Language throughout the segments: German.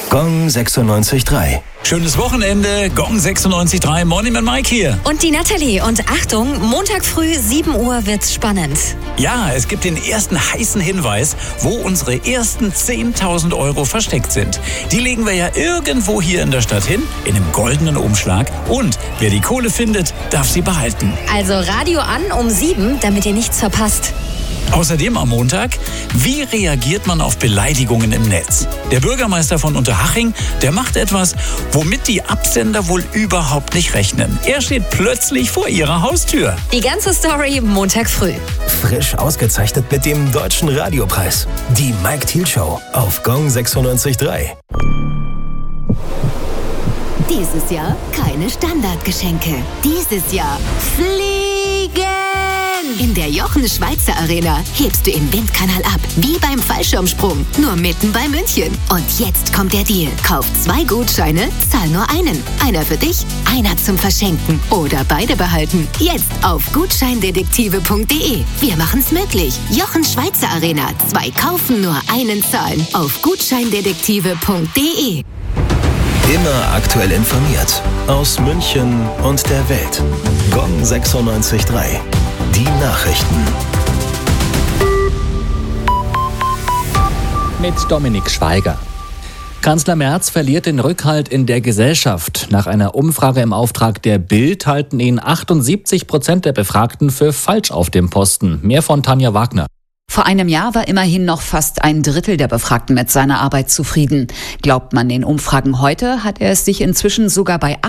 Gong 96.3. Schönes Wochenende, Gong 96.3, Morning mit Mike hier. Und die Natalie. Und Achtung, Montag früh 7 Uhr wird's spannend. Ja, es gibt den ersten heißen Hinweis, wo unsere ersten 10.000 Euro versteckt sind. Die legen wir ja irgendwo hier in der Stadt hin, in einem goldenen Umschlag. Und wer die Kohle findet, darf sie behalten. Also Radio an um 7, damit ihr nichts verpasst. Außerdem am Montag, wie reagiert man auf Beleidigungen im Netz? Der Bürgermeister von Unterhaching, der macht etwas, womit die Absender wohl überhaupt nicht rechnen. Er steht plötzlich vor ihrer Haustür. Die ganze Story Montag früh. Frisch ausgezeichnet mit dem Deutschen Radiopreis. Die Mike Thiel Show auf Gong 96.3. Dieses Jahr keine Standardgeschenke. Dieses Jahr fliegen! In der Jochen Schweizer Arena hebst du im Windkanal ab, wie beim Fallschirmsprung, nur mitten bei München. Und jetzt kommt der Deal. Kauf 2 Gutscheine, zahl nur einen. Einer für dich, einer zum Verschenken. Oder beide behalten. Jetzt auf gutscheindetektive.de. Wir machen's möglich. Jochen Schweizer Arena. 2 kaufen, nur einen zahlen. Auf gutscheindetektive.de. Immer aktuell informiert. Aus München und der Welt. Gong 96.3. Die Nachrichten. Mit Dominik Schweiger. Kanzler Merz verliert den Rückhalt in der Gesellschaft. Nach einer Umfrage im Auftrag der Bild halten ihn 78% der Befragten für falsch auf dem Posten. Mehr von Tanja Wagner. Vor einem Jahr war immerhin noch fast ein Drittel der Befragten mit seiner Arbeit zufrieden. Glaubt man den Umfragen heute, hat er es sich inzwischen sogar bei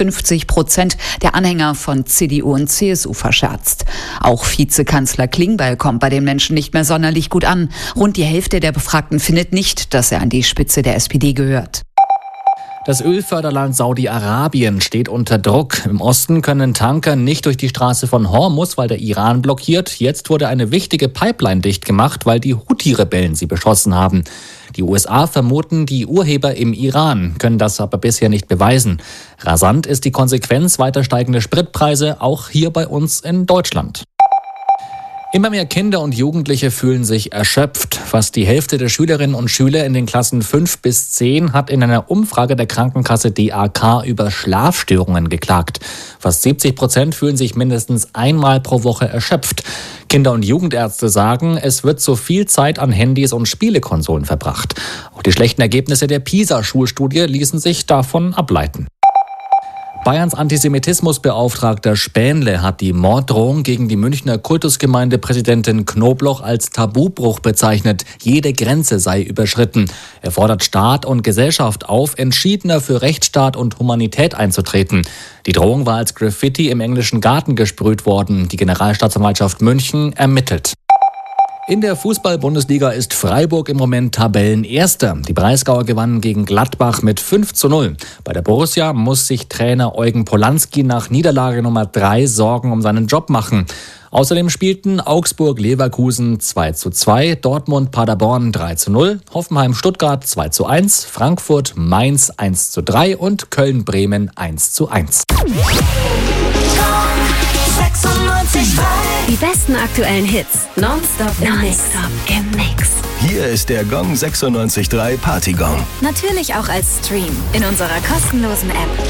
58% der Anhänger von CDU und CSU verscherzt. Auch Vizekanzler Klingbeil kommt bei den Menschen nicht mehr sonderlich gut an. Rund die Hälfte der Befragten findet nicht, dass er an die Spitze der SPD gehört. Das Ölförderland Saudi-Arabien steht unter Druck. Im Osten können Tanker nicht durch die Straße von Hormuz, weil der Iran blockiert. Jetzt wurde eine wichtige Pipeline dicht gemacht, weil die Houthi-Rebellen sie beschossen haben. Die USA vermuten die Urheber im Iran, können das aber bisher nicht beweisen. Rasant ist die Konsequenz weiter steigende Spritpreise, auch hier bei uns in Deutschland. Immer mehr Kinder und Jugendliche fühlen sich erschöpft. Fast die Hälfte der Schülerinnen und Schüler in den Klassen 5 bis 10 hat in einer Umfrage der Krankenkasse DAK über Schlafstörungen geklagt. Fast 70% fühlen sich mindestens einmal pro Woche erschöpft. Kinder- und Jugendärzte sagen, es wird zu viel Zeit an Handys und Spielekonsolen verbracht. Auch die schlechten Ergebnisse der PISA-Schulstudie ließen sich davon ableiten. Bayerns Antisemitismusbeauftragter Spähnle hat die Morddrohung gegen die Münchner Kultusgemeindepräsidentin Knobloch als Tabubruch bezeichnet. Jede Grenze sei überschritten. Er fordert Staat und Gesellschaft auf, entschiedener für Rechtsstaat und Humanität einzutreten. Die Drohung war als Graffiti im englischen Garten gesprüht worden. Die Generalstaatsanwaltschaft München ermittelt. In der Fußball-Bundesliga ist Freiburg im Moment Tabellenerster. Die Breisgauer gewannen gegen Gladbach mit 5:0. Bei der Borussia muss sich Trainer Eugen Polanski nach Niederlage Nummer 3 Sorgen um seinen Job machen. Außerdem spielten Augsburg-Leverkusen 2:2, Dortmund-Paderborn 3:0, Hoffenheim-Stuttgart 2:1, Frankfurt-Mainz 1:3 und Köln-Bremen 1:1. Die besten aktuellen Hits. Nonstop im Mix. Hier ist der Gong 96.3 Partygong. Natürlich auch als Stream in unserer kostenlosen App.